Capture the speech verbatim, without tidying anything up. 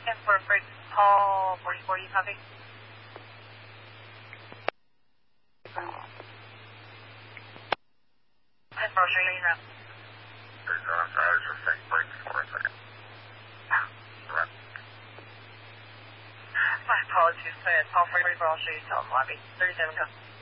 And for freight call forty-four, you copy? And for sure, you know. I was just saying break for a second. Right. My apologies, Clint. Call forty-four, I'll show you, tell them lobby. thirty-seven, go.